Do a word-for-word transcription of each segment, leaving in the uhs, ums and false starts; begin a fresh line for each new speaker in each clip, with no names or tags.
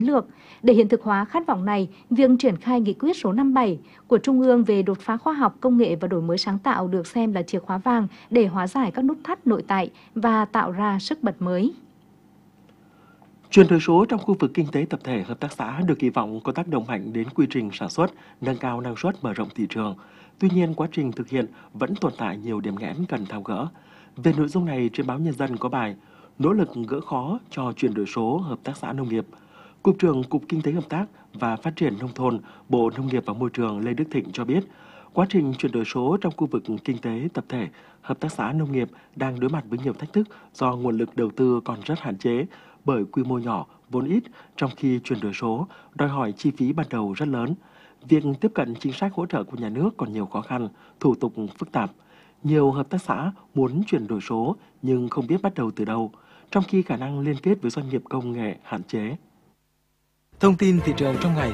lược. Để hiện thực hóa khát vọng này, việc triển khai nghị quyết số năm mươi bảy của Trung ương về đột phá khoa học, công nghệ và đổi mới sáng tạo được xem là chìa khóa vàng để hóa giải các nút thắt nội tại và tạo ra sức bật mới.
Chuyển đổi số trong khu vực kinh tế tập thể hợp tác xã được kỳ vọng có tác động mạnh đến quy trình sản xuất, nâng cao năng suất, mở rộng thị trường. Tuy nhiên, quá trình thực hiện vẫn tồn tại nhiều điểm nghẽn cần tháo gỡ. Về nội dung này, trên báo Nhân dân có bài Nỗ lực gỡ khó cho chuyển đổi số hợp tác xã nông nghiệp. Cục trưởng Cục Kinh tế Hợp tác và Phát triển Nông thôn, Bộ Nông nghiệp và Môi trường Lê Đức Thịnh cho biết, quá trình chuyển đổi số trong khu vực kinh tế tập thể, hợp tác xã nông nghiệp đang đối mặt với nhiều thách thức do nguồn lực đầu tư còn rất hạn chế, bởi quy mô nhỏ, vốn ít, trong khi chuyển đổi số đòi hỏi chi phí ban đầu rất lớn. Việc tiếp cận chính sách hỗ trợ của nhà nước còn nhiều khó khăn, thủ tục phức tạp. Nhiều hợp tác xã muốn chuyển đổi số nhưng không biết bắt đầu từ đâu, trong khi khả năng liên kết với doanh nghiệp công nghệ hạn chế.
Thông tin thị trường trong ngày.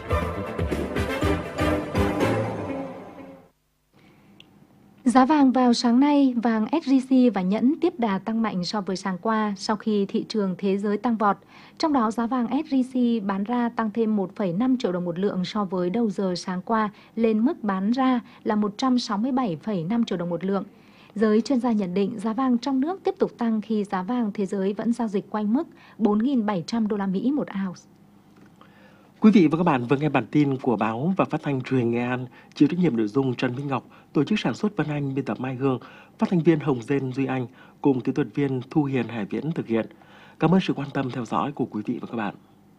Giá vàng vào sáng nay, vàng ét gi xê và nhẫn tiếp đà tăng mạnh so với sáng qua sau khi thị trường thế giới tăng vọt. Trong đó, giá vàng ét gi xê bán ra tăng thêm một phẩy năm triệu đồng một lượng so với đầu giờ sáng qua, lên mức bán ra là một trăm sáu mươi bảy phẩy năm triệu đồng một lượng. Giới chuyên gia nhận định giá vàng trong nước tiếp tục tăng khi giá vàng thế giới vẫn giao dịch quanh mức bốn nghìn bảy trăm đô la Mỹ một ounce.
Quý vị và các bạn vừa nghe bản tin của báo và phát thanh truyền hình Nghệ An, chịu trách nhiệm nội dung Trần Minh Ngọc, tổ chức sản xuất Vân Anh, biên tập Mai Hương, phát thanh viên Hồng Dên Duy Anh cùng kỹ thuật viên Thu Hiền Hải Viễn thực hiện. Cảm ơn sự quan tâm theo dõi của quý vị và các bạn.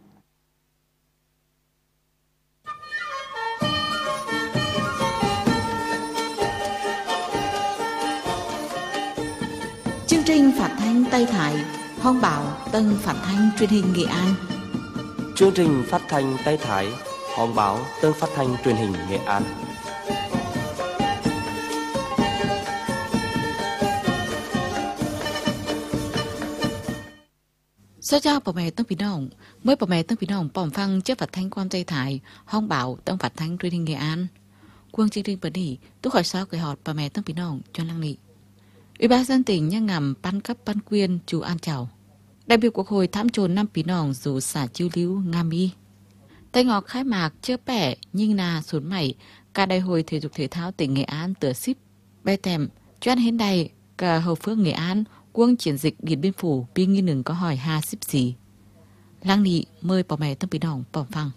Chương trình phát thanh Tây Thái, Hòn Bảo, Tân phát thanh truyền hình Nghệ An.
Chương trình phát thanh Tây Thái, Hòn Báo, Tân phát thanh truyền hình Nghệ An.
Sau cho bà mẹ Tân Pí Đồng, mới bà mẹ Tân Pí Đồng bỏng phăng trước phát thanh quan Tây Thái, Hòn Bảo, Tân phát thanh truyền hình Nghệ An. Quân chương trình bẩn đi, tôi khỏi sao cười họt bà mẹ Tân Pí Đồng cho lăng nị. Ủy ban dân tỉnh nhang ngầm ban cấp ban quyền chú An Chào. Đại biểu Quốc hội thăm chồn năm Pí Nòng dù xả chiêu lưu Nga Mi. Tây Ngọc khai mạc chưa bẻ nhưng nà xuống mảy cả đại hội thể dục thể thao tỉnh Nghệ An tựa ship bè tèm choan hến đầy cả hậu phương Nghệ An quân chiến dịch Điện Biên Phủ bi nghi nừng có hỏi ha ship gì. Lăng nị mời bà mẹ Tân Pí Nòng bỏng phăng.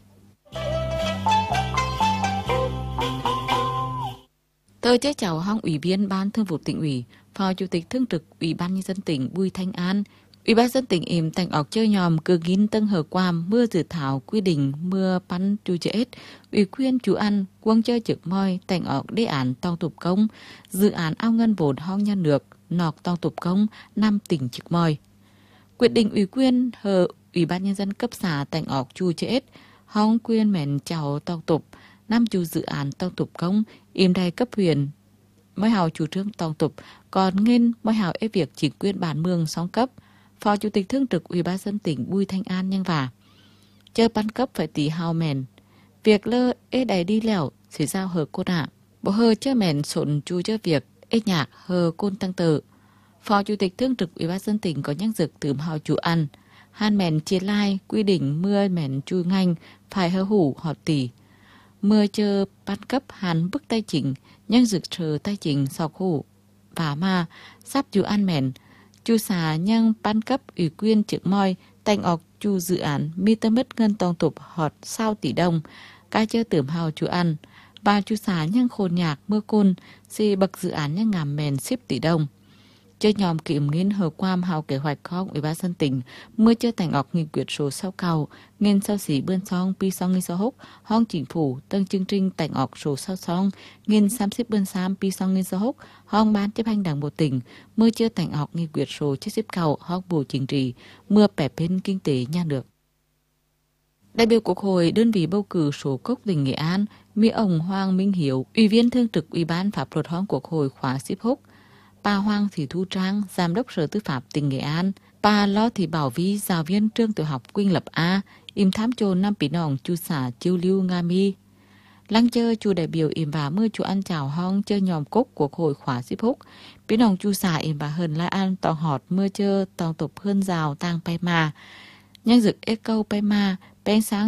Tôi chế chào hong ủy viên ban thường vụ tỉnh ủy, phó chủ tịch thường trực ủy ban nhân dân tỉnh Bùi Thanh An. Ủy ban dân tỉnh im thành ọc chơi nhòm cơ gín tân hờ quam mưa dự thảo quy định mưa bắn chú chết ủy quyền chú ăn quân chơi trực môi thành ọc đề án tòng tục công dự án ao ngân vốn hong nhân được nọc tòng tục công năm tỉnh trực môi. Quyết định ủy quyền hờ ủy ban nhân dân cấp xã thành ọc chú chết hong quyền mẹn chào tòng tục năm chú dự án tòng tục công im đài cấp huyện mới hào chủ trương tòng tục còn nghiên mới hào ép việc chính quyền bản mương song cấp. Phó Chủ tịch Thường trực Ủy ban dân tỉnh Bùi Thanh An nhân vả. Chờ ban cấp phải tỷ hào mèn. Việc lơ ê đầy đi lẻo xảy ra hờ côn ạ. Bộ hờ chơ mèn sộn chú cho việc ê nhạc hờ côn tăng tự. Phó Chủ tịch Thường trực Ủy ban dân tỉnh có nhắc dực từ hào chủ ăn. Han mèn chia lai quy định mưa mèn chui nganh phải hơ hủ họt tỷ. Mưa chờ ban cấp hàn bức tay chỉnh nhắc dực chờ tay chỉnh sọc hủ. Và mà sắp chủ ăn mèn. Chu xà nhân ban cấp ủy quyền trực môi tành ọc chu dự án mi tơ mất ngân tòng tục họt sao tỷ đồng ca chơi tưởng hào chu ăn và chu xà nhân khôn nhạc mưa côn xì bậc dự án nhân ngàm mèn ship tỷ đồng chơi nhòm kiểm nghiên hờ quam hào kế hoạch khóc ủy ban dân tỉnh mưa chơi tành ọc nghị quyết số sau cầu nghiên sau xỉ bươn song pi song nghi sau húc hong chính phủ tân chương trình tành ọc số sau song nghiên xăm xếp bươn xăm pi song nghi sau húc hong ban chấp hành đảng bộ tỉnh mưa chơi tành ọc nghị quyết số chiếc xếp cầu hong bù chính trị mưa bẻ bên kinh tế nhà nước. Đại biểu Quốc hội đơn vị bầu cử số cốc tỉnh Nghệ An mi ông Hoàng Minh Hiếu ủy viên thường trực ủy ban pháp luật hong Quốc hội khóa ship húc bà Hoàng Thị Thu Trang, Giám đốc Sở Tư pháp tỉnh Nghệ An, bà Lo Thị Bảo Vi, giáo viên trường tiểu học Quỳnh Lập A, im thám chồn năm Pí Nòng chu xã Chiêu Lưu Nga Mi. Lăng chơi chu đại biểu im bà mưa chu ăn chào hong chơi nhòm cốc Quốc hội khóa ship húc. Pí Nòng chu xã im bà hờn lại ăn tòng họt mưa chơi tòng tục hơn rào tang bay mà. Nhân dực ê câu bay mà, bén sáng